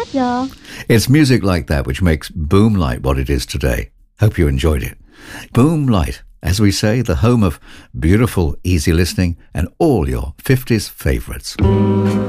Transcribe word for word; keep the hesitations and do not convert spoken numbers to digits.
Yeah. It's music like that which makes Boom Light what it is today. Hope you enjoyed it. Boom Light, as we say, the home of beautiful, easy listening and all your fifties favourites.